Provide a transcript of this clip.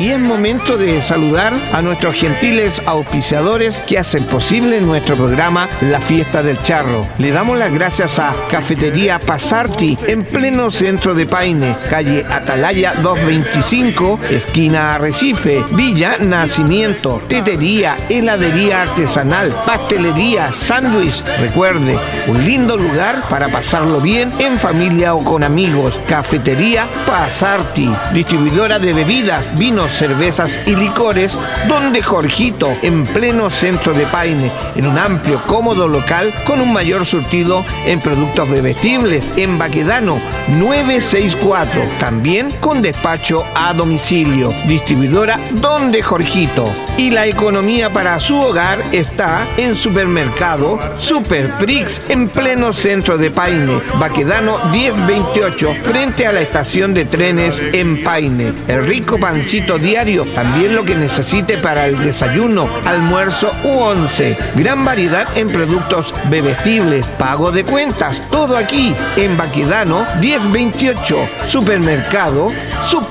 Y es momento de saludar a nuestros gentiles auspiciadores que hacen posible nuestro programa La Fiesta del Charro. Le damos las gracias a Cafetería Pasarti, en pleno centro de Paine, calle Atalaya 225, esquina Arrecife, Villa Nacimiento. Tetería, heladería artesanal, pastelería, sándwich. Recuerde, un lindo lugar para pasarlo bien en familia o con amigos. Cafetería Pasarti, distribuidora de bebidas, vinos, cervezas y licores, donde Jorgito, en pleno centro de Paine, en un amplio, cómodo local con un mayor surtido en productos bebestibles, en Baquedano 964, también con despacho a domicilio. Distribuidora donde Jorgito. Y la economía para su hogar está en Supermercado Super Prix, en pleno centro de Paine, Baquedano 1028, frente a la estación de trenes en Paine. El rico pancito diario, también lo que necesite para el desayuno, almuerzo u once. Gran variedad en productos bebestibles, pago de cuentas, todo aquí en Baquedano 1028. Supermercado Super